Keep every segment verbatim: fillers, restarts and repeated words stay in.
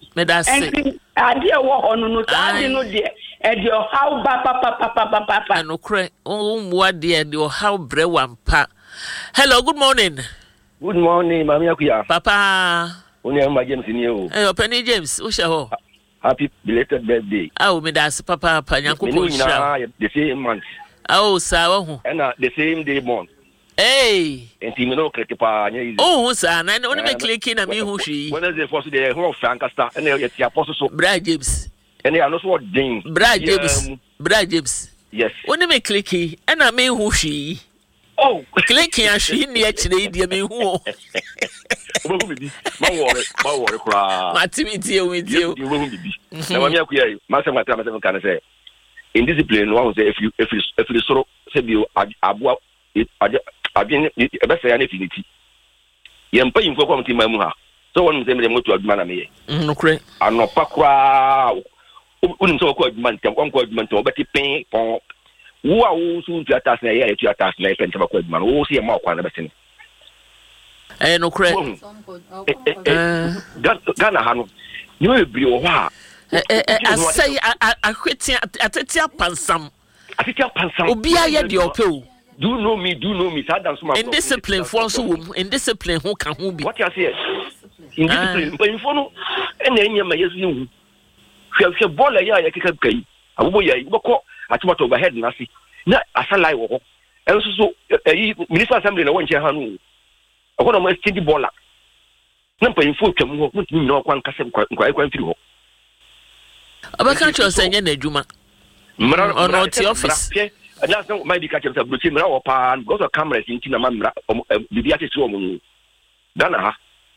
me da say ade wo hono no ade no de e de how ba pa pa pa pa pa pa no kre o mwa de de how bre wampa. Hello, good morning. Good morning, Mami Akuya. Papa. Oni am James ni o. Eh, Penny James, wo she ho. Happy belated birthday. Ah, me da say papa pa Nyankopon shira. The same month. Oh, sa wo ho. And the same day month. Hey. Enti me no click pa anya easy. Oh, sa na oni me click na me hu hwi. When is the first day who Frankasta and you ti apostle so. Bra James. And you know what ding. Bra James. Bra James. Yes. Oni me click and na me hu hwi. Oh, click ya hwi ni a kire dia me hu. Obo bibi. Ma worry, ma worry kra. Matimiti o miti o. You will bibi. Na Mami Akuya, ma say ma tell ma can say. In discipline, one say if you if you if you soro say bi aboa abin e be say na finiti. Ye mpa yimfo kwa mtima mu ha. So wonu say me moto aduma na me ye. No kre. Anopa kra. Unim so kwa aduma ntam kwa aduma ntam obeti pen pon. Wo a wo so ntu atas na ye ya tu atas na pen ntam kwa aduma. Wo se ye ma kwa na beti. Eh no kre. Eh Ghana ha no. You will be o ha. Eh eh I say akweti ateti apansam. Ateti apansam. Obi aye de ope. Do know me, do know me. In discipline, for so in discipline, who can who be? What you say? In discipline, but in phone, and then you may assume. She has a ball a year, I can pay. I will you go at what overhead, Nasi. Not as a lie walk. And so, a minister assembly, I want you hanu. I want to make steady baller. Number in full come walk with me, no one can quite going through. I can't just say any Juma or not the office. And that's not my catch of the Bruce or Pan, go to cameras in Tinamamra, the artist woman. Dana.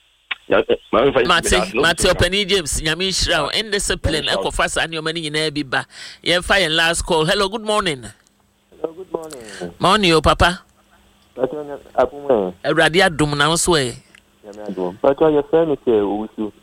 Mate, Mate, Penny James, Yamishra, in discipline, Echo Fast and your money in Abiba. You're fine, last call. Hello, good morning. Hello, good morning. Morning, oh, Papa. A radia dum now sway. But your friend is here with you.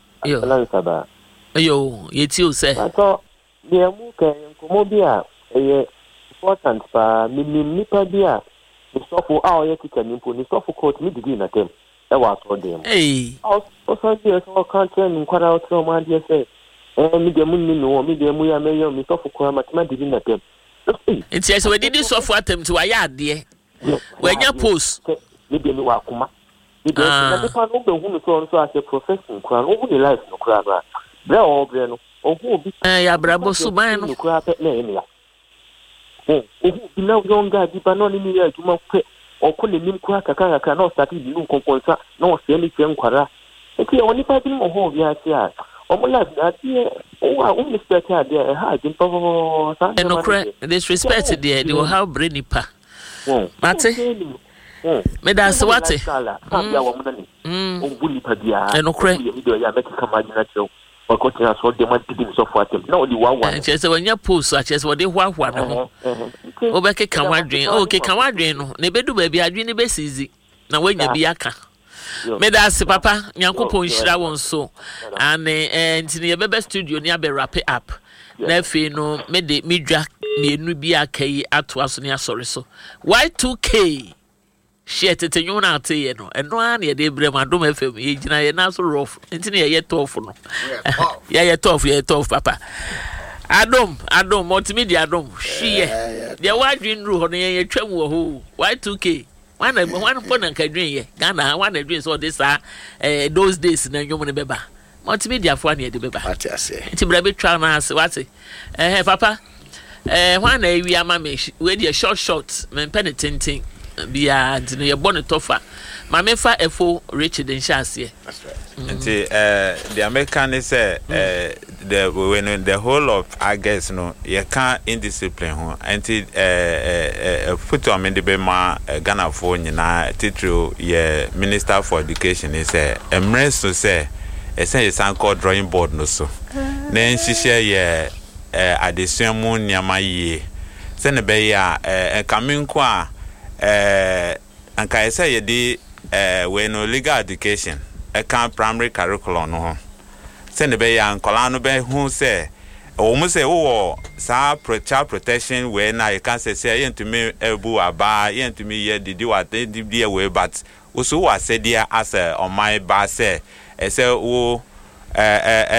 Yo, it's you, say. I thought, dear Muka and Comobia, a important pa minim nipa bia the stuff for our ethical nimpo the stuff for court me begin at them e wa so dem eh also there so can't tell me quite out from man there say eh me dem ni no me dem ya me yo me stuff for court ma begin at them it's yes we did this stuff for attempt wa ya ade when you post me dem wa kuma me dem na be pa no be hu me so so as a profession kran o hu the life no kran bra bra o bra no o hu bi eh ya brabo suban no kran pe na emi ya oh now younger dipa no ni ya juma kwe okole nim kwa kaka kaka no start bi nkonkonsa no se ni twen kwara eti oni pa bi mo ho bi ase a omo la ati o a o respect ade e ha jin po sa no cre disrespect there they will have brainy pa mate me da se wate mm o buli pa dia no cre ya make kama jina cho or continue so dem want to so for them no the one one just when you post such as what they hwa hwa no o be ke kan wadwen o ke kan wadwen no na bedu ba bi adwen ne be sizi na wanya bi aka me da se papa Nyankopon hira won so and eh ntini ye bebe studio ni abe wrap up na fe no me de midwa mienu bi aka yi ato aso ne asore so Y two K shit it you na ate ye no eno an ye de brem adom fm ye gina ye na so rough ntini ye ye tough no ye ye tough ye tough papa adom adom multimedia adom hwie ye wadwin ru ho no ye twam wo ho Y two K one one pon na kadwin ye Ghana one adwin so this ah eh those days na nwom ne beba multimedia fo na ye de beba ati ase nti bra be twa na ase wate eh papa eh one na wi ama me we dey short short me pen tintin bia ntino ye bone tofa ma me fa efo Richard Nshase that's right nti eh the American is eh the when the whole of August no ye can indiscipline ho nti eh eh put on me the be ma Ghana for nyina titro ye Minister for Education is eh emre so say e say ye san called drawing board no so na nhihye ye eh adesua mu nyama yie se ne be ya eh kaminko a eh anka esa ye di eh we no legal education e kan primary curriculum no ho se ne be ya nkola no be hu se o mu se wo sa child protection we na you can say say ye ntumi ebu aba ye ntumi ye didi wa didi we but wo so wa se dia as on my ba se e se wo eh eh